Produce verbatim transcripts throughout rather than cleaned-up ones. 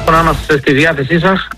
Να είμαστε στη διάθεσή σας.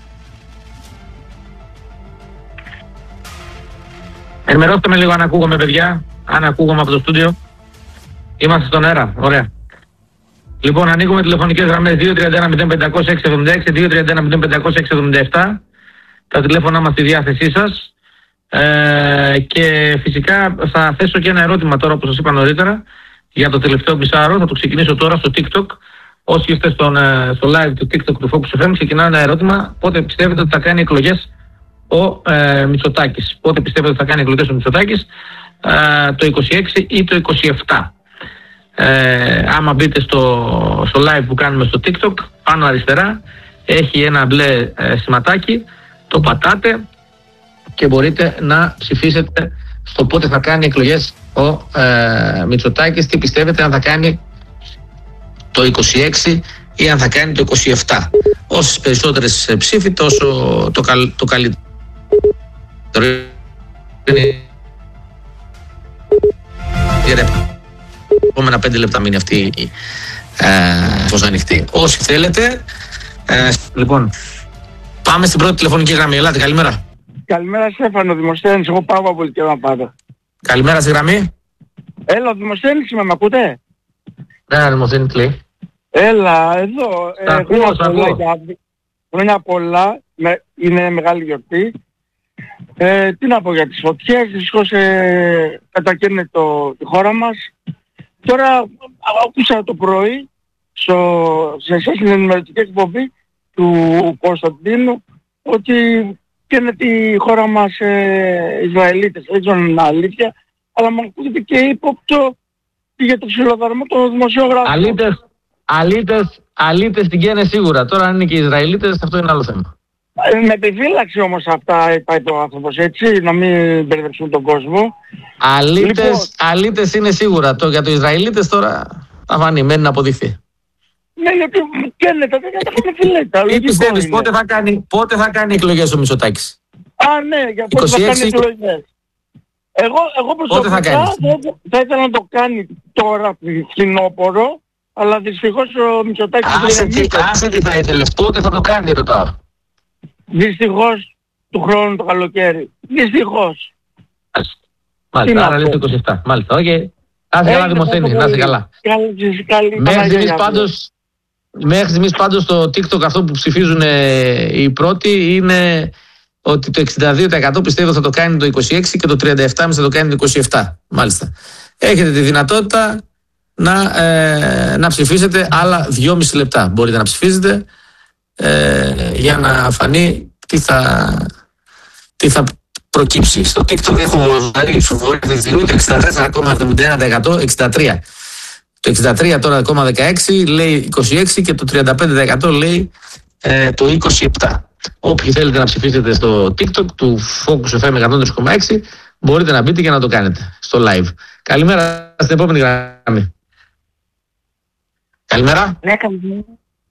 Ενημερώστε με λίγο αν ακούγομαι, παιδιά. Αν ακούγομαι από το στούντιο. Είμαστε στον αέρα. Ωραία. Λοιπόν, ανοίγουμε τηλεφωνικές γραμμές δύο τρία ένα μηδέν πέντε μηδέν έξι επτά έξι, δύο τρία ένα μηδέν πέντε μηδέν έξι επτά επτά. Τα τηλέφωνα μας στη διάθεσή σας. Ε, και φυσικά θα θέσω και ένα ερώτημα τώρα, όπως σας είπα νωρίτερα, για το τελευταίο μισάωρο. Θα το ξεκινήσω τώρα στο TikTok. Όσοι είστε στον, στο live του TikTok του Focus εφ εμ, ξεκινάω ένα ερώτημα. Πότε πιστεύετε ότι θα κάνει εκλογές ο ε, Μητσοτάκης? Πότε πιστεύετε ότι θα κάνει εκλογές ο Μητσοτάκης? Ε, το είκοσι έξι ή το είκοσι επτά? Ε, άμα μπείτε στο, στο live που κάνουμε στο TikTok, πάνω αριστερά έχει ένα μπλε ε, σηματάκι. Το πατάτε και μπορείτε να ψηφίσετε στο πότε θα κάνει εκλογές ο ε, Μητσοτάκης. Τι πιστεύετε, αν θα κάνει το είκοσι έξι ή αν θα κάνει το είκοσι επτά? Όσες περισσότερες ψήφοι, τόσο το, καλ, το καλύτερο. Επόμενα πέντε λεπτά μείνει αυτή η ε, ανοιχτή. Όσοι θέλετε. Ε, λοιπόν, πάμε στην πρώτη τηλεφωνική γραμμή. Ελάτε, καλημέρα. Καλημέρα, Στέφανο, Δημοσθένης. Εγώ πάω από την Πάντα. Καλημέρα στη γραμμή. Έλα, Δημοσθένης είμαι, με ακούτε? Ναι, Δημοσθένη, τι λέει? Έλα, εδώ. Τα ε, ακούω, τα ακούω. Χρόνια πολλά, με, είναι μεγάλη γιορτή. Ε, τι να πω για τις φωτιές, δυστυχώς ε, κατακαίνε το, τη χώρα μας. Τώρα άκουσα το πρωί στο, σε εσάς στην ενημερωτική εκπομπή του Κωνσταντίνου ότι καίνε τη χώρα μας ε, Ισραηλίτες. Δεν ξέρω αν είναι αλήθεια, αλλά μου ακούγεται και ύποπτο για το ξυλοδαρμό των δημοσιογράφων. Αλήτες, αλήτες, αλήτες την καίνε σίγουρα. Τώρα αν είναι και οι Ισραηλίτες, αυτό είναι άλλο θέμα. Ε, με επιφύλαξη όμως αυτά είπα το άνθρωπος, έτσι, να μην μπερδέψουν τον κόσμο. Αλήτες, λοιπόν, αλήτες είναι σίγουρα. Το, για το Ισραηλίτες τώρα θα φανεί, μένει να αποδειχθεί. Ναι, γιατί καίνε τα τέτοια τα φιλέτα. Τι πιστεύεις, πότε θα κάνει, πότε θα κάνει εκλογές ο Μητσοτάκης? Α, ναι, για πότε θα κάνει εκλογές. Εγώ, εγώ προσωπικά θα, θα, θα ήθελα να το κάνει τώρα φθινόπωρο, αλλά δυστυχώς ο Μητσοτάκης δεν είναι. Άσε τι θα ήθελες, πότε θα το κάνει, ρωτάω. Δυστυχώς του χρόνου το καλοκαίρι. Δυστυχώς. Μάλιστα, άρα λέει το είκοσι επτά. Μάλιστα, οκ. Okay. Άσε καλά, Δημοσθένη, να είσαι καλά. Μέχρι στιγμής πάντως, μέχρι στιγμής πάντως το TikTok αυτό που ψηφίζουν οι πρώτοι είναι ότι το εξήντα δύο τοις εκατό πιστεύω θα το κάνει το είκοσι έξι και το τριάντα επτά τοις εκατό θα το κάνει το είκοσι επτά. Μάλιστα. Έχετε τη δυνατότητα να, ε, να ψηφίσετε άλλα δυόμιση λεπτά. Μπορείτε να ψηφίσετε ε, για να φανεί τι θα, τι θα προκύψει. Στο TikTok έχουμε το εξήντα τέσσερα κόμμα εβδομήντα ένα τοις εκατό, εξήντα τρία. Το εξήντα τρία τώρα κόμμα δεκαέξι λέει είκοσι έξι και το τριάντα πέντε τοις εκατό λέει ε, το είκοσι επτά. Όποιοι θέλετε να ψηφίσετε στο TikTok του Focus εφ εμ εκατόν τρία κόμμα έξι μπορείτε να μπείτε και να το κάνετε στο live. Καλημέρα στην επόμενη γραμμή. Καλημέρα. Ναι, καλημέρα.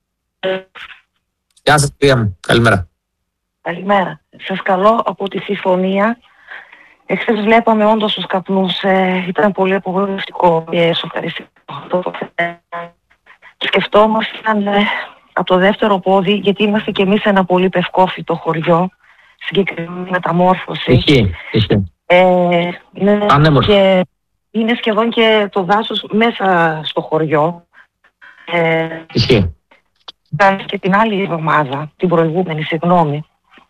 Γεια σας, κυρία μου. Καλημέρα. Καλημέρα. Σας καλώ από τη συμφωνία. Εχθές βλέπαμε όντως τους καπνούς. Ε, ήταν πολύ απογοητευτικό και σοκαριστικό αυτό το θέμα. Σκεφτόμασταν ε, από το δεύτερο πόδι, γιατί είμαστε και εμείς ένα πολύ πευκόφυτο χωριό, συγκεκριμένη μεταμόρφωση. Ισχύει, ισχύει. Ε, είναι, και, είναι σχεδόν και το δάσος μέσα στο χωριό. Ε, Ισχύει. Και την άλλη εβδομάδα, την προηγούμενη, συγγνώμη,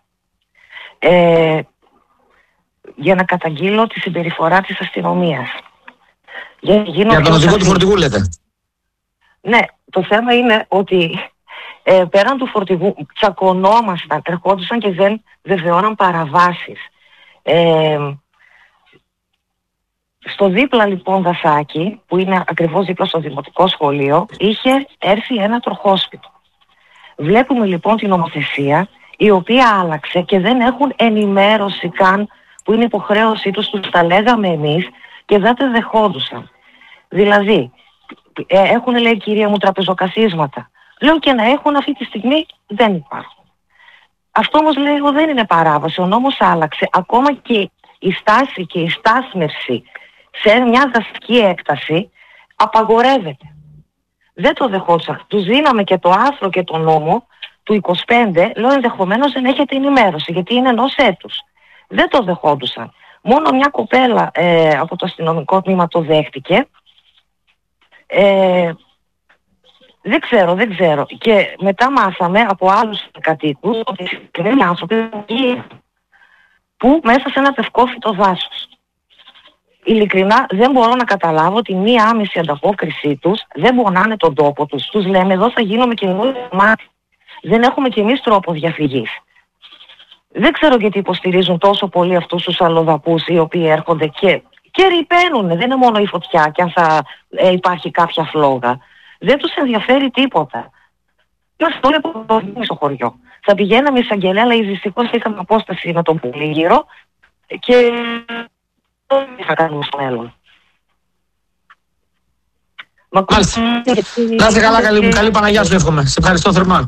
ε, για να καταγγείλω τη συμπεριφορά της αστυνομίας. Για, για τον οδηγό του φορτηγού λέτε? Ναι, το θέμα είναι ότι ε, πέραν του φορτηγού τσακωνόμασταν, ερχόντουσαν και δεν βεβαιώναν παραβάσεις. Ε, στο δίπλα λοιπόν δασάκι, που είναι ακριβώς δίπλα στο δημοτικό σχολείο, είχε έρθει ένα τροχόσπιτο. Βλέπουμε λοιπόν την νομοθεσία, η οποία άλλαξε και δεν έχουν ενημέρωση καν, που είναι υποχρέωσή τους, τους τα λέγαμε εμείς και δεν τα δεχόντουσαν. Δηλαδή, ε, έχουν, λέει, κυρία μου, τραπεζοκασίσματα. Λέω, και να έχουν, αυτή τη στιγμή δεν υπάρχουν. Αυτό όμως, λέει, δεν είναι παράβαση. Ο νόμος άλλαξε. Ακόμα και η στάση και η στάθμευση σε μια δασική έκταση απαγορεύεται. Δεν το δεχόντουσαν. Τους δίναμε και το άρθρο και το νόμο, του είκοσι πέντε, λέω ενδεχομένως δεν έχετε ενημέρωση, γιατί είναι ενός έτους. Δεν το δεχόντουσαν. Μόνο μια κοπέλα ε, από το αστυνομικό τμήμα το δέχτηκε. Ε, δεν ξέρω, δεν ξέρω. Και μετά μάθαμε από άλλους κατοίκους ότι οι συγκεκριμένοι άνθρωποι που μέσα σε ένα πευκόφυτο δάσος. Ειλικρινά δεν μπορώ να καταλάβω τη μία άμεση ανταπόκρισή τους, δεν πονάνε τον τόπο τους. Τους λέμε εδώ θα γίνουμε καινούριο μάτι. Δεν έχουμε κι εμείς τρόπο διαφυγής. Δεν ξέρω γιατί υποστηρίζουν τόσο πολύ αυτούς τους αλλοδαπούς οι οποίοι έρχονται και, και ρηπαίνουν. Δεν είναι μόνο η φωτιά και αν θα ε, υπάρχει κάποια φλόγα. Δεν τους ενδιαφέρει τίποτα. Είμαστε όλοι από στο χωριό. Θα πηγαίναμε εισαγγελέα, αλλά δυστυχώς είχαμε απόσταση με τον Πολύγυρο και δεν θα κάνουμε στο μέλλον. Μάλιστα. Να είσαι καλά, καλή μου. Καλή Παναγιά σου εύχομαι. Σε ευχαριστώ θερμά.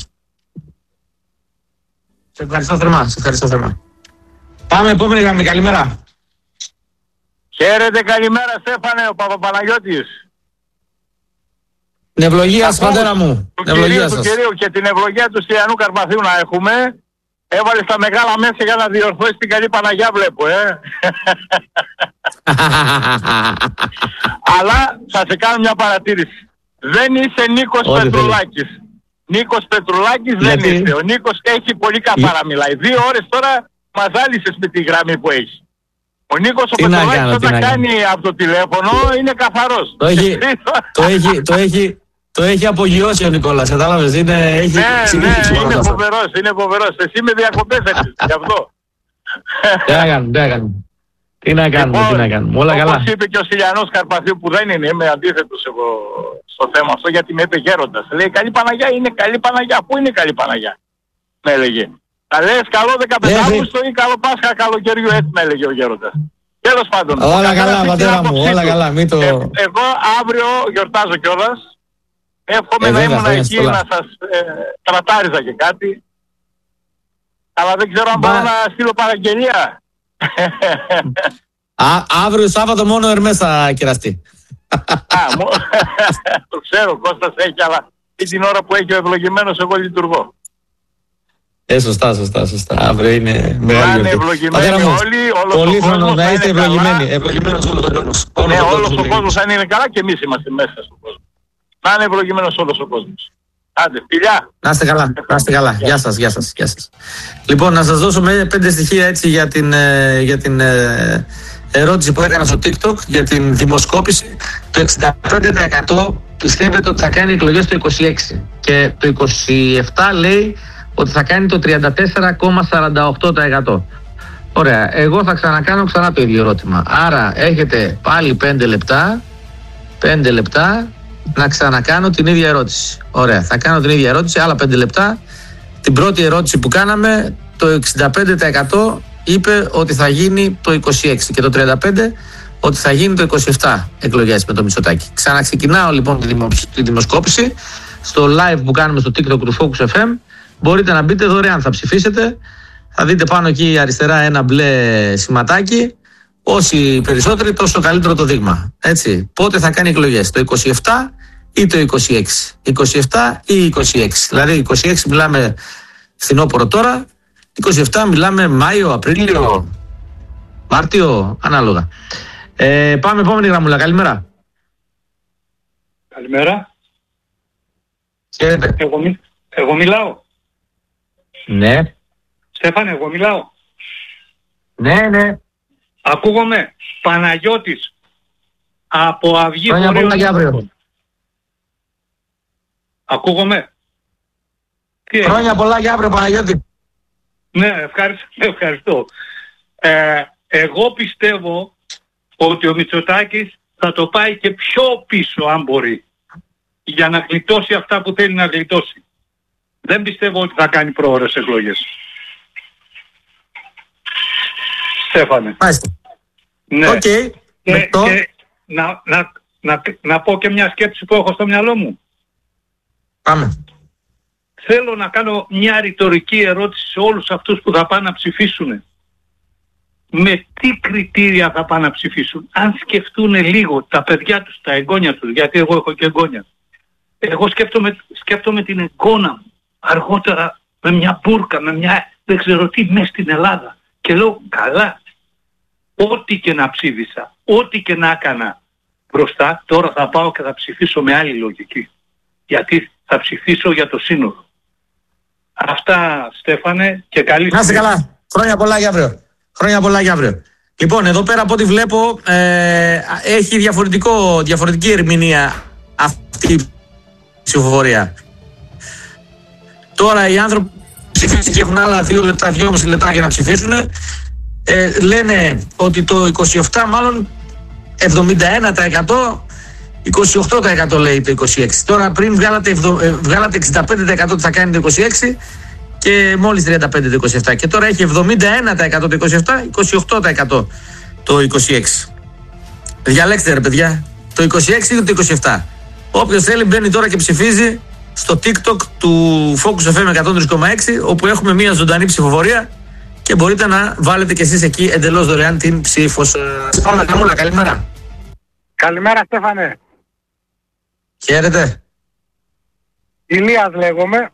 Σε ευχαριστώ θερμά. Σε ευχαριστώ θερμά. Πάμε επόμενη γραμμή. Καλημέρα. Χαίρετε, καλημέρα Στέφανε, ο Παπαπαναγιώτης. Την ευλογία σας, πατέρα μου. Του κυρίου, του κυρίου και την ευλογία του Στυλιανού Καρπαθίου να έχουμε. Έβαλε τα μεγάλα μέσα για να διορθώσει την καλή Παναγιά, βλέπω, ε. Αλλά θα σε κάνω μια παρατήρηση. Δεν είσαι Νίκος Όλοι Πετρουλάκης. Θέλει. Νίκος Πετρουλάκης δεν είσαι. Ο Νίκος έχει πολύ καθαρά μιλάει. Δύο ώρες τώρα μας άλυσες με τη γραμμή που έχει. Ο Νίκος ο Πετρουλάκης όταν κάνει από το τηλέφωνο είναι καθαρός. Το έχει, το έχει, το έχει, το έχει απογειώσει ο Νικόλας, κατάλαβες. Είναι, έχει ναι, ναι, είναι φοβερός, είναι φοβερός. Εσύ με διακοπές έχεις, γι' αυτό. Τι να κάνουμε, τι να κάνουμε. Τι να κάνουμε, λοιπόν, τι να κάνουμε. Όλα όπως καλά. Όπως είπε και ο Στυλιανός Καρπαθίου που δεν είναι, είμαι αντίθετος εγώ στο θέμα αυτό γιατί με είπε γέροντας. Λέει καλή Παναγιά είναι καλή Παναγιά. Πού είναι καλή Παναγιά, με έλεγε. Θα λες καλό δεκαπέντε Αύγουστο ή καλό Πάσχα καλοκαιριού, έτσι με έλεγε ο γέροντας. Τέλος πάντων. Όλα καλά, πατέρα μου, όλα καλά. Μην το... ε, εγώ αύριο γιορτάζω κιόλας. Εύχομαι ε, να ήμουν εκεί πολλά. Να σας ε, τρατάριζα και κάτι. Αλλά δεν ξέρω αν Μπα... μπορώ να στείλω παραγγελία. Α, αύριο Σάββατο μόνο ο Ερμές θα κεραστεί. Α, μο... το ξέρω, Κώστας έχει, αλλά την ώρα που έχει ο ευλογημένος εγώ λειτουργώ. Ε, σωστά, σωστά, σωστά. Αύριο είναι μεγάλη γιορτή. Να είναι ευλογημένοι όλοι, όλος πολύ ο κόσμος να είστε ευλογημένοι. Ευλογημένος όλος ο κόσμος. Ναι, όλος ο κόσμος αν είναι καλά και εμείς είμαστε μέσα στον κόσμο. Να είναι ευλογημένος όλος ο κόσμος. Άντε, φιλιά. Να είστε καλά, να είστε καλά. Γεια σας, γεια σας, γεια σας. Λοιπόν, να σας δώσω πέντε στοιχεία έτσι για την, για την ε, ερώτηση που έκανα στο TikTok, για την δημοσκόπηση. Το εξήντα πέντε τοις εκατό πιστεύετε ότι θα κάνει εκλογές το είκοσι έξι και το είκοσι επτά λέει ότι θα κάνει το τριάντα τέσσερα κόμμα σαράντα οκτώ τοις εκατό. Ωραία, εγώ θα ξανακάνω ξανά το ίδιο ερώτημα. Άρα έχετε πάλι πέντε λεπτά, πέντε λεπτά να ξανακάνω την ίδια ερώτηση. Ωραία, θα κάνω την ίδια ερώτηση, άλλα πέντε λεπτά. Την πρώτη ερώτηση που κάναμε, το εξήντα πέντε τοις εκατό είπε ότι θα γίνει το είκοσι έξι και το τριάντα πέντε τοις εκατό ότι θα γίνει το είκοσι επτά εκλογές με το Μητσοτάκη. Ξαναξεκινάω λοιπόν τη δημοσκόπηση στο live που κάνουμε στο TikTok του Focus εφ εμ. Μπορείτε να μπείτε δωρεάν, θα ψηφίσετε. Θα δείτε πάνω εκεί αριστερά ένα μπλε σηματάκι. Όσοι περισσότεροι, τόσο καλύτερο το δείγμα. Έτσι. Πότε θα κάνει εκλογές, το είκοσι επτά ή το είκοσι έξι. είκοσι επτά ή είκοσι έξι. Δηλαδή, είκοσι έξι μιλάμε φθινόπωρο τώρα, είκοσι επτά μιλάμε Μάιο, Απρίλιο, Μάρτιο, ανάλογα. Ε, πάμε επόμενη γραμμούλα. Καλημέρα. Καλημέρα. Χαίρετε. Εγώ, μι... εγώ μιλάω. Ναι. Στέφανε, εγώ μιλάω. Ναι, ναι. Ακούγομαι. Παναγιώτης. Από Αυγή Χωρίου. Ακούγομαι. Χρόνια πολλά για αύριο, Παναγιώτη. Ναι, ευχαριστώ. ευχαριστώ. Ε, εγώ πιστεύω ότι ο Μητσοτάκης θα το πάει και πιο πίσω αν μπορεί, για να γλιτώσει αυτά που θέλει να γλιτώσει. Δεν πιστεύω ότι θα κάνει πρόωρες εκλογές. Στέφανε. Μάλιστα. Ναι. Okay. Και, και να, να, να, να πω και μια σκέψη που έχω στο μυαλό μου. Πάμε. Θέλω να κάνω μια ρητορική ερώτηση σε όλους αυτούς που θα πάνε να ψηφίσουν. Με τι κριτήρια θα πάνε να ψηφίσουν? Αν σκεφτούν λίγο τα παιδιά τους, τα εγγόνια τους, γιατί εγώ έχω και εγγόνια. Εγώ σκέφτομαι, σκέφτομαι την εγγόνα μου. Αργότερα με μια μπούρκα, με μια δεν ξέρω τι, μέσα στην Ελλάδα. Και λέω, καλά, ό,τι και να ψήφισα, ό,τι και να έκανα μπροστά, τώρα θα πάω και θα ψηφίσω με άλλη λογική. Γιατί θα ψηφίσω για το σύνολο. Αυτά, Στέφανε, και καλή. Να είστε καλά. Χρόνια πολλά για αύριο. Χρόνια πολλά για αύριο. Λοιπόν, εδώ πέρα από ό,τι βλέπω ε, έχει διαφορετικό, διαφορετική ερμηνεία αυτή η ψηφοφορία. Τώρα οι άνθρωποι ψηφίσουν και έχουν άλλα δύο λεπτά, δυόμιση λεπτά για να ψηφίσουν. Ε, λένε ότι το είκοσι επτά μάλλον εβδομήντα ένα τοις εκατό, είκοσι οκτώ τοις εκατό λέει το είκοσι έξι. Τώρα πριν βγάλατε, βγάλατε εξήντα πέντε τοις εκατό ότι θα κάνει το είκοσι έξι και μόλις τριάντα πέντε τοις εκατό το είκοσι επτά. Και τώρα έχει εβδομήντα ένα τοις εκατό το είκοσι επτά, είκοσι οκτώ τοις εκατό το είκοσι έξι. Διαλέξτε ρε παιδιά, το είκοσι έξι ή το είκοσι επτά. Όποιος θέλει μπαίνει τώρα και ψηφίζει στο TikTok του Focus εφ εμ εκατόν τρία κόμμα έξι, όπου έχουμε μια ζωντανή ψηφοφορία και μπορείτε να βάλετε κι εσείς εκεί εντελώς δωρεάν την ψήφο σας. Πάμε Καμούλα, καλημέρα. Καλημέρα Στέφανε. Χαίρετε. Ηλίας λέγομαι.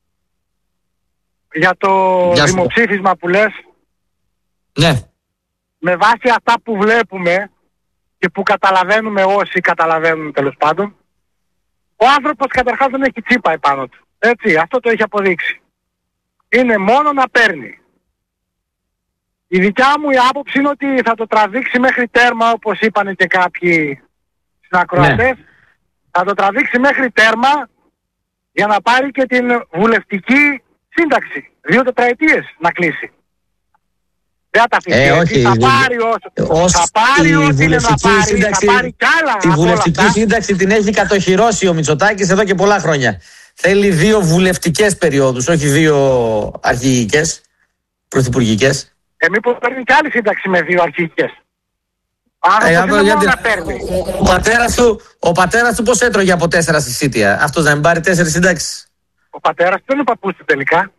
Για το Γεια σου. δημοψήφισμα που λες, Ναι. με βάση αυτά που βλέπουμε και που καταλαβαίνουμε όσοι καταλαβαίνουν τέλος πάντων, ο άνθρωπος καταρχάς δεν έχει τσίπα επάνω του. Έτσι, αυτό το έχει αποδείξει. Είναι μόνο να παίρνει. Η δικιά μου η άποψη είναι ότι θα το τραβήξει μέχρι τέρμα, όπως είπαν και κάποιοι συνακροατές. Ναι. Θα το τραβήξει μέχρι τέρμα για να πάρει και την βουλευτική σύνταξη. Δύο τετραετίες να κλείσει. Δεν θα τα αφήσει. Ε, όχι, θα πάρει όσο. Ως θα πάρει ό,τι είναι να πάρει. Σύνταξη, θα πάρει κι άλλα. τη βουλευτική σύνταξη την έχει κατοχυρώσει ο Μητσοτάκης εδώ και πολλά χρόνια. Θέλει δύο βουλευτικές περιόδους, όχι δύο αρχηγικές, πρωθυπουργικές. Ε, μήπως παίρνει κι άλλη σύνταξη με δύο αρχηγικές. Άρα ε, δεν είναι γιατί... να παίρνει. Ο πατέρας του, ο πατέρας του πώς έτρωγε από τέσσερα στη Σίτια. Αυτός να μην πάρει τέσσερις συντάξεις. Ο πατέρας του δεν είναι παππούς του τελικά.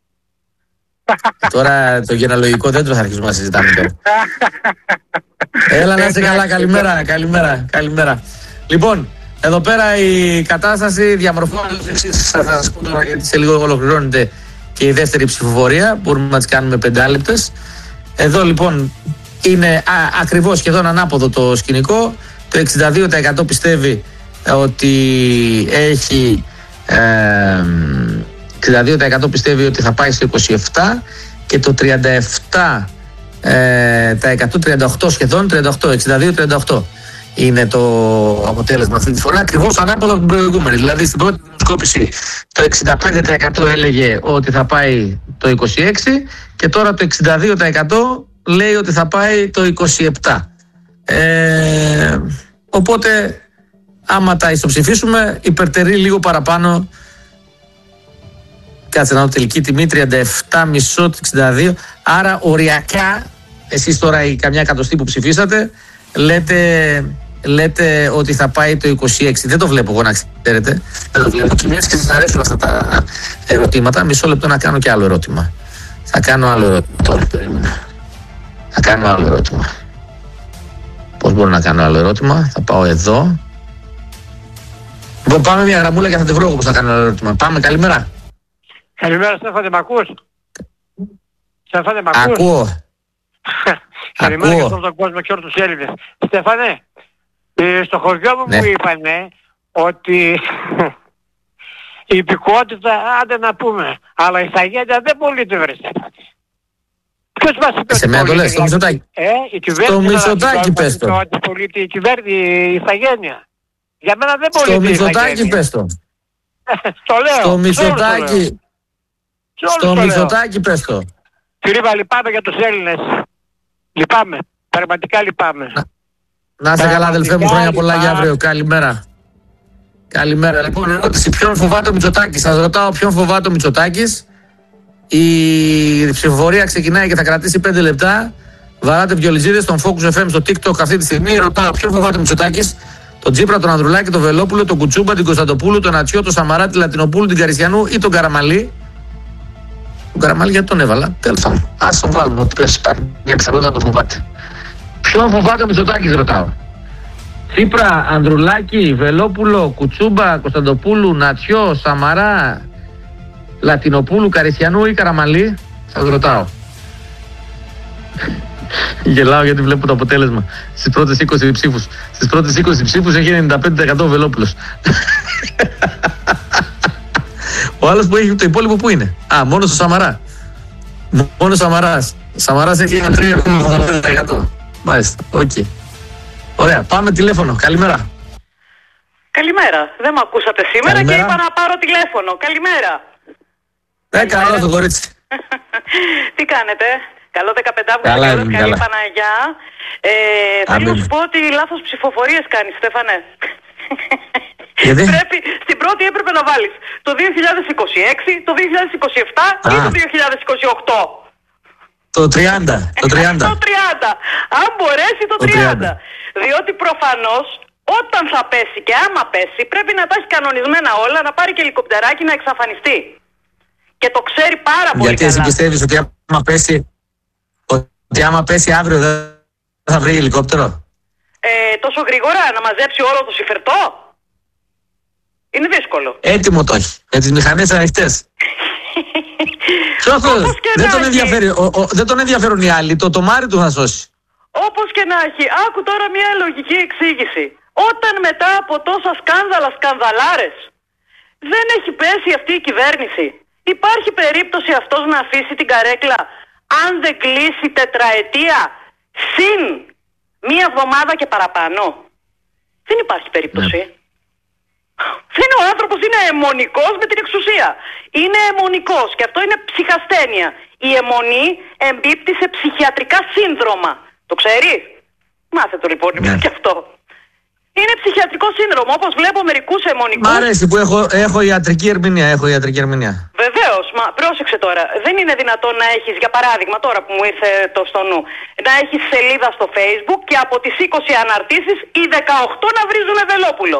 Τώρα το γενεαλογικό δέντρο θα αρχίσουμε να συζητάμε τώρα. Έλα να είστε καλά, καλημέρα, καλημέρα, καλημέρα. Λοιπόν, εδώ πέρα η κατάσταση διαμορφώνεται. Θα σας πω τώρα γιατί σε λίγο ολοκληρώνεται και η δεύτερη ψηφοφορία. Μπορούμε να τις κάνουμε πεντάλεπτες. Εδώ λοιπόν είναι α, ακριβώς σχεδόν ανάποδο το σκηνικό. Το εξήντα δύο τοις εκατό πιστεύει ότι έχει... Ε, εξήντα δύο τοις εκατό πιστεύει ότι θα πάει στο είκοσι επτά και το τριάντα επτά τοις εκατό, τριάντα οκτώ σχεδόν, τριάντα οκτώ, εξήντα δύο τριάντα οκτώ είναι το αποτέλεσμα αυτή τη φορά, ακριβώς ανάποδα από την προηγούμενη. Δηλαδή στην πρώτη δημοσκόπηση το εξήντα πέντε τοις εκατό έλεγε ότι θα πάει το είκοσι έξι και τώρα το εξήντα δύο τοις εκατό λέει ότι θα πάει το είκοσι επτά. Ε, οπότε άμα τα ισοψηφίσουμε υπερτερεί λίγο παραπάνω. Κάτσε να δω τελική τιμή, τριάντα επτά κόμμα πέντε εξήντα δύο. Άρα οριακά, εσείς τώρα οι καμιά εκατοστή που ψηφίσατε, λέτε, λέτε ότι θα πάει το είκοσι έξι. Δεν το βλέπω εγώ να ξέρετε. Δεν το βλέπω. Και μιας και σας αρέσουν αυτά τα ερωτήματα, μισό λεπτό να κάνω και άλλο ερώτημα. Θα κάνω άλλο ερώτημα τώρα. Θα κάνω άλλο ερώτημα. Πώς μπορώ να κάνω άλλο ερώτημα? Θα πάω εδώ. Λοιπόν, πάμε μια γραμμούλα και θα τη βρω εγώ πώς θα κάνω άλλο ερώτημα. Πάμε, καλημέρα. Καλημέρα Στέφανε, μ' ακούς? Στέφανε, μ' ακούς? Ακούω. Καλημέρα και σε όλο τον κόσμο και όλους τους Έλληνες. Στέφανε, ε, στο χωριό μου ναι. μου είπανε ότι η υπηκότητα, άντε να πούμε, αλλά η ηθαγένεια δεν πωλείται, βρε Στέφανε. Ποιος μας είπε σε μένα το λες, στο Μητσοτάκη. Ε, η κυβέρνηση. Στο Μητσοτάκη πες το. Ότι πωλείται η κυβέρνηση, η ηθαγένεια. Για μένα δεν πωλείται. Στο Μητσοτάκη πες το. Το λέω. Στο Μητσοτάκη. Στο Μητσοτάκη πες το. Κυρίβα, λυπάμαι για τους Έλληνες. Λυπάμαι. Πραγματικά λυπάμαι. Να, να είστε καλά αδελφέ μου, χρόνια πολλά για αύριο. Καλημέρα. Καλημέρα. Λοιπόν, ερώτηση, ποιον φοβάται ο Μητσοτάκης? Σας ρωτάω ποιον φοβάται ο Μητσοτάκης. Η ψηφοφορία ξεκινάει και θα κρατήσει πέντε λεπτά. Βαράτε βιολιτζίδες στον Focus εφ εμ στο TikTok αυτή τη στιγμή. Ρωτάω ποιον φοβάται ο Μητσοτάκης. Τον Τσίπρα, τον Ανδρουλάκη, τον Βελόπουλο, τον Κουτσούμπα, την Κωνσταντοπούλου, τον Ατσιό, τον Σαμαρά, την Λατινοπούλου, την Καριστιανού ή τον Καραμαλή. Τον Καραμαλή γιατί τον έβαλα? Τέλος πάντων. Ας τον βάλουμε. Ότι πες για πιθανότητα να τον φοβάται. Ποιον φοβάται ο Μητσοτάκης, ρωτάω. Τσίπρα, Ανδρουλάκη, Βελόπουλο, Κουτσούμπα, Κωνσταντοπούλου, Νατσιό, Σαμαρά, Λατινοπούλου, Καριστιανού ή Καραμαλή? Θα ρωτάω. Γελάω γιατί βλέπω το αποτέλεσμα. Στις πρώτες είκοσι ψήφους. Στις πρώτες είκοσι ψήφους έχει ενενήντα πέντε τοις εκατό ο Βελόπουλος. Ο άλλος που έχει το υπόλοιπο που είναι? Α, μόνο στο Σαμαρά. Μόνο Σαμαράς. Σαμαράς έχει ένα τρία κόμμα ογδόντα πέντε τοις εκατό. Μάλιστα, οκ. Okay. Ωραία, πάμε τηλέφωνο. Καλημέρα. Καλημέρα. Δεν με ακούσατε σήμερα. Καλημέρα. Και είπα να πάρω τηλέφωνο. Καλημέρα. Ε, καλά το κορίτσι. Τι κάνετε? Καλό δεκαπεντάβγαλο, καλή καλά. Παναγιά. Ε, θέλω να σου πω ότι λάθος ψηφοφορίες κάνεις, Στέφανε. Γιατί? Πρέπει, στην πρώτη έπρεπε να βάλεις το δύο χιλιάδες είκοσι έξι, το δύο χιλιάδες είκοσι επτά ή το δύο χιλιάδες είκοσι οκτώ. Το τριάντα. Το τριάντα. το τριάντα. Αν μπορέσει το, το τριάντα. τριάντα. Διότι προφανώς όταν θα πέσει και άμα πέσει πρέπει να τα έχει κανονισμένα όλα, να πάρει και ελικοπτεράκι να εξαφανιστεί. Και το ξέρει πάρα πολύ. Γιατί καλά. Γιατί εσύ πιστεύεις ότι άμα πέσει, ότι άμα πέσει αύριο δεν θα βρει ελικόπτερο? Ε, τόσο γρήγορα να μαζέψει όλο το συμφερτό? Είναι δύσκολο. Έτοιμο το έχει. Με τις μηχανές ανοιχτές. δεν, τον ενδιαφέρει, ο, ο, δεν τον ενδιαφέρουν οι άλλοι. Το τομάρι του θα σώσει. Όπως και να έχει. Άκου τώρα μια λογική εξήγηση. Όταν μετά από τόσα σκάνδαλα, σκανδαλάρες, δεν έχει πέσει αυτή η κυβέρνηση, υπάρχει περίπτωση αυτός να αφήσει την καρέκλα αν δεν κλείσει τετραετία συν μία εβδομάδα και παραπάνω? Δεν υπάρχει περίπτωση. Ναι. Δεν είναι, ο άνθρωπος είναι αιμονικός με την εξουσία. Είναι αιμονικός και αυτό είναι ψυχασθένεια. Η αιμονή εμπίπτει σε ψυχιατρικά σύνδρομα. Το ξέρεις? Μάθε το λοιπόν, ναι. Και αυτό. Είναι ψυχιατρικό σύνδρομο, όπως βλέπω μερικούς αιμονικούς. Μ' αρέσει που έχω, έχω ιατρική ερμηνεία, έχω ιατρική ερμηνεία. Βεβαίως, μα πρόσεξε τώρα. Δεν είναι δυνατόν να έχεις, για παράδειγμα, τώρα που μου ήρθε το στο νου, να έχεις σελίδα στο Facebook και από τις είκοσι αναρτήσεις οι δεκαοκτώ να βρίζουν Βελόπουλο.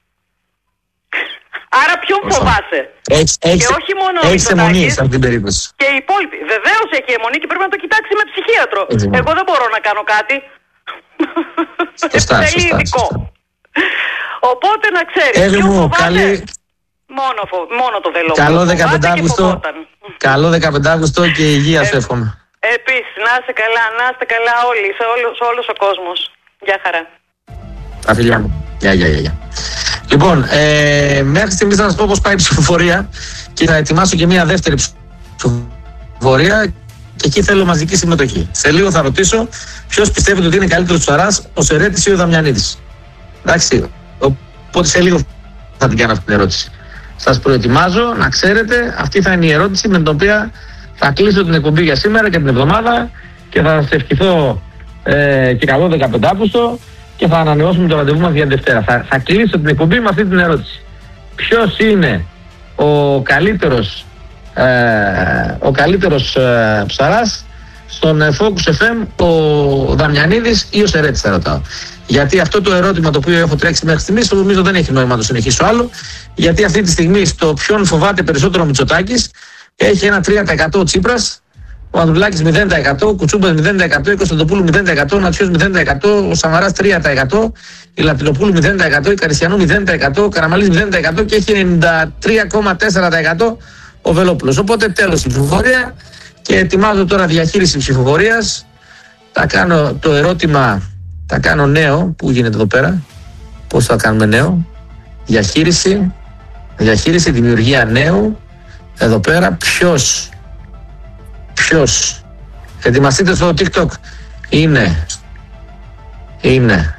Άρα ποιον φοβάσαι? Έχεις, έχεις, και όχι μόνο έχεις αιμονή σε αυτή την περίπτωση. Και οι υπόλοιποι. Βεβαίως έχει αιμονή και πρέπει να το κοιτάξει με ψυχίατρο. Έτσι, εγώ δεν μπορώ να κάνω κάτι. Σωστά, Θέλει ειδικό. Οπότε να ξέρεις. Έγι μου, καλή... μόνο, φο... μόνο το Βελόπουλο. Καλό δεκαπέντε Αύγουστο. Καλό δεκαπέντε Αύγουστο και υγεία σου εύχομαι. Επίσης, να είστε καλά, να είστε καλά όλοι, σε, όλο, σε όλος ο κόσμος. Γεια χαρά. Τα φιλιά μου. Γεια, γεια, γεια. Λοιπόν, ε, μέχρι στιγμής θα σας πω πώς πάει η ψηφοφορία και θα ετοιμάσω και μια δεύτερη ψηφοφορία και εκεί θέλω μαζική συμμετοχή. Σε λίγο θα ρωτήσω ποιος πιστεύετε ότι είναι καλύτερος Τσαράς, ο Σερέτης ή ο Δαμιανίδης. Εντάξει, οπότε σε λίγο θα την κάνω αυτή την ερώτηση. Σας προετοιμάζω να ξέρετε, αυτή θα είναι η ερώτηση με την οποία θα κλείσω την εκπομπή για σήμερα και την εβδομάδα και θα σας ευχηθώ ε, και καλό δεκαπέντε Αύγουστο και θα ανανεώσουμε το ραντεβού μας για Δευτέρα. Θα, θα κλείσω την εκπομπή με αυτή την ερώτηση. Ποιος είναι ο καλύτερος, ε, ο καλύτερος ε, ψαράς στον Focus εφ εμ, ο Δαμιανίδης ή ο Σερέτης, θα ρωτάω. Γιατί αυτό το ερώτημα το οποίο έχω τρέξει μέχρι στιγμής, νομίζω δεν έχει νόημα να το συνεχίσω άλλο. Γιατί αυτή τη στιγμή στο ποιον φοβάται περισσότερο ο Μητσοτάκης έχει ένα τρία τοις εκατό ο Τσίπρας, ο Ανδρουλάκης μηδέν τοις εκατό, ο Κουτσούμπας μηδέν τοις εκατό, η Κωνσταντοπούλου μηδέν τοις εκατό, ο Νατσιός μηδέν τοις εκατό, ο Σαμαράς τρία τοις εκατό, η Λατινοπούλου μηδέν τοις εκατό, η Καριστιανού μηδέν τοις εκατό, ο Καραμαλής μηδέν τοις εκατό και έχει ενενήντα τρία κόμμα τέσσερα τοις εκατό ο Βελόπουλος. Οπότε τέλος η ψηφοφορία και ετοιμάζω τώρα διαχείριση ψηφοφορίας. Θα κάνω το ερώτημα, θα κάνω νέο, πού γίνεται εδώ πέρα, πώς θα κάνουμε νέο, διαχείριση, διαχείριση, δημιουργία νέου, εδώ πέρα, ποιος, ποιος, ετοιμαστείτε στο TikTok, είναι, είναι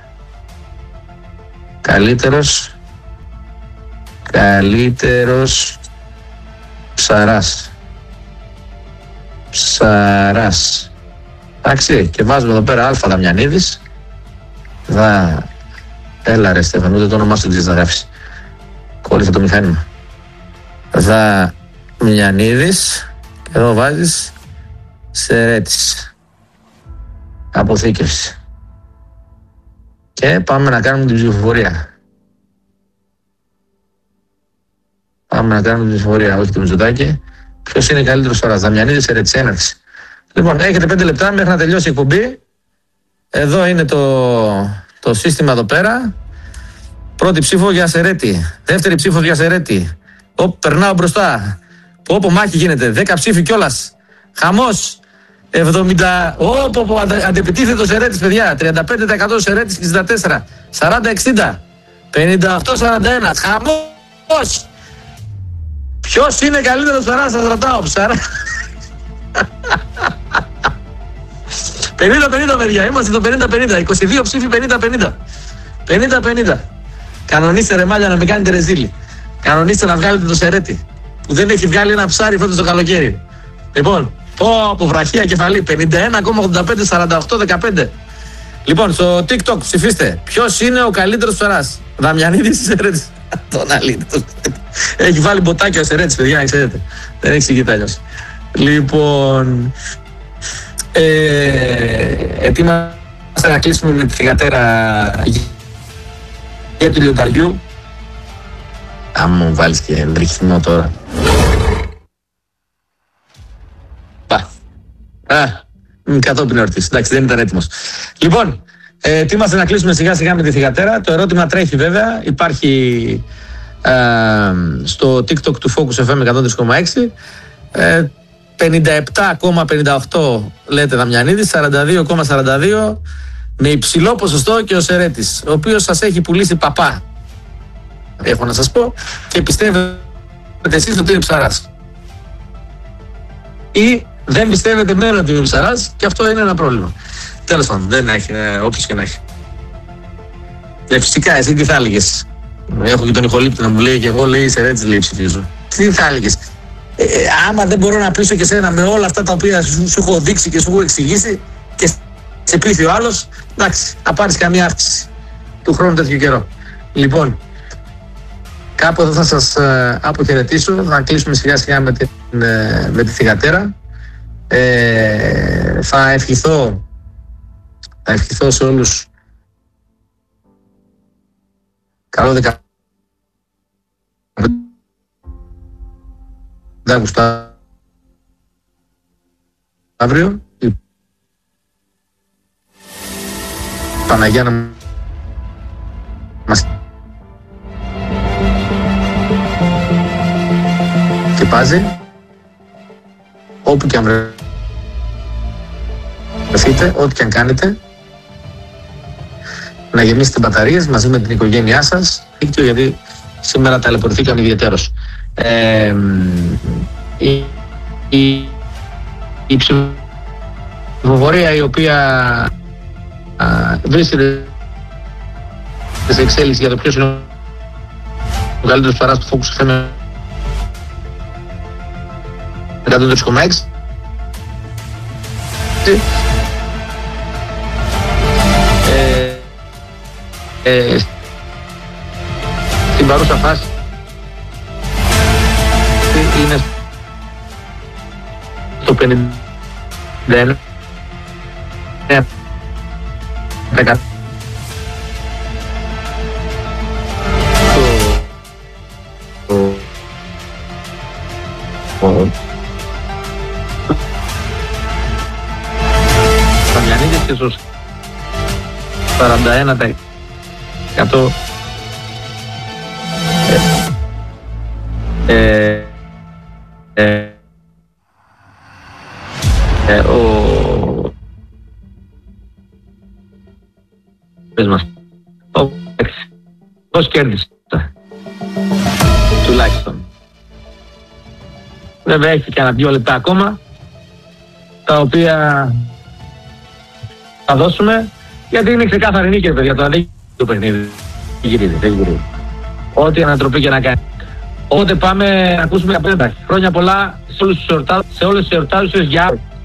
καλύτερος, καλύτερος ψαράς, ψαράς, εντάξει, και βάζουμε εδώ πέρα Αλφα Δαμιανίδης. Θα... Έλα ρε Στέφανο, ούτε το όνομά σου ξέρεις να γράφεις. Κόλλησε το μηχάνημα. Δαμιανίδης. Και εδώ βάζεις Σερέτης. Αποθήκευση. Και πάμε να κάνουμε την ψηφοφορία. Πάμε να κάνουμε την ψηφοφορία, όχι το Μητσοτάκη. Ποιος είναι καλύτερος φοράς, Δαμιανίδης, Σερέτης, έναρξη. Λοιπόν, έχετε πέντε λεπτά μέχρι να τελειώσει η εκπομπή. Εδώ είναι το, το σύστημα εδώ πέρα. Πρώτη ψήφο για Σερέτη. Δεύτερη ψήφο για Σερέτη. Οπ, περνάω μπροστά. Πω πω μάχη γίνεται. δέκα ψήφοι κιόλας. Χαμός. εβδομήντα. Όπο πω αντεπιτίθετος Ερέτης, παιδιά. τριάντα πέντε τοις εκατό Ερέτης και σαράντα τέσσερα. σαράντα εξήντα. πενήντα οκτώ σαράντα ένα. Χαμός. Ποιος είναι καλύτερος τώρα, σας ρωτάω. πενήντα πενήντα παιδιά, είμαστε το πενήντα πενήντα. είκοσι δύο ψήφοι πενήντα πενήντα. πενήντα πενήντα. Κανονίστε ρε μάλια να μην κάνετε ρεζίλι. Κανονίστε να βγάλετε το Σερέτη που δεν έχει βγάλει ένα ψάρι φέτος το καλοκαίρι. Λοιπόν, πω από βραχία κεφαλή. πενήντα ένα κόμμα ογδόντα πέντε σαράντα οκτώ δεκαπέντε. Λοιπόν, στο TikTok ψηφίστε. Ποιος είναι ο καλύτερος ψαράς, Δαμιανίδης ή Σερέτης? Τον αλήθεια. Έχει βάλει μποτάκια ο Σερέτης, παιδιά, ξέρετε. Δεν έχει συγκεκριθεί αλλιώς. Λοιπόν, ε, ετοίμαστε να κλείσουμε με τη θυγατέρα για του λιονταριού. Αν μου βάλεις και ρηχινό τώρα. Πα. Α, κατόπιν εορτής. Εντάξει, δεν ήταν έτοιμος. Λοιπόν, ε, ετοίμαστε να κλείσουμε σιγά σιγά με τη θυγατέρα. Το ερώτημα τρέχει βέβαια. Υπάρχει ε, στο TikTok του Focus εφ εμ εκατόν τρία κόμμα έξι. Ε, πενήντα επτά κόμμα πενήντα οκτώ λέτε Δαμιανίδης, σαράντα δύο κόμμα σαράντα δύο με υψηλό ποσοστό και ο Σερέτης, ο οποίος σας έχει πουλήσει παπά, έχω να σας πω, και πιστεύετε εσείς ότι είναι ψαράς. Ή δεν πιστεύετε μένα ότι είναι ψαράς και αυτό είναι ένα πρόβλημα. Τέλος πάντων, δεν έχει, ε, όποιος και να έχει. Ε, φυσικά, εσύ τι θα έλεγες? Έχω και τον Ιχολήπτη να μου λέει και εγώ, λέει Σερέτης, λέει ψηφίζω. Τι θα έλεγες? Ε, άμα δεν μπορώ να πείσω και σένα με όλα αυτά τα οποία σου, σου έχω δείξει και σου έχω εξηγήσει και σε πείθει ο άλλος, εντάξει, θα πάρεις καμία αύξηση του χρόνου τέτοιο καιρό. Λοιπόν, κάπου εδώ θα σας ε, αποχαιρετήσω, θα κλείσουμε σιγά σιγά με, την, ε, με τη θυγατέρα. Ε, θα ευχηθώ θα ευχηθώ σε όλους καλό δεκαετία Αύγουστο αύριο η Παναγιά να μας χτυπάζει όπου και αν βρεθείτε, ό,τι και αν κάνετε, να γεμίσετε μπαταρίες μαζί με την οικογένειά σας, γιατί σήμερα ταλαιπωρηθήκαμε ιδιαίτερως. Ε, η, η, η ψηφοφορία η οποία α, βρίσκεται σε εξέλιξη για το ποιος είναι ο καλύτερος ψαράς του Focus εφ εμ εκατόν τρία κόμμα έξι. Ε, ε, στην παρούσα φάση είναι στο πενήντα ένα τοις εκατό Δαμιανίδης και στο σαράντα ένα τοις εκατό ε, ε, ε, ο πες μας ο πώς κέρδισε τουλάχιστον. Βέβαια έχει και ένα δύο λεπτά ακόμα τα οποία θα δώσουμε, γιατί είναι ξεκάθαρη νίκη, παιδιά. Τώρα δεν το παιχνίδι. Δεν γυρίζει, δεν γυρίζει. Ό,τι ανατροπή και να κάνει. Οπότε πάμε να ακούσουμε απέναντι. Χρόνια πολλά σε όλους τους εορτάζουσες, για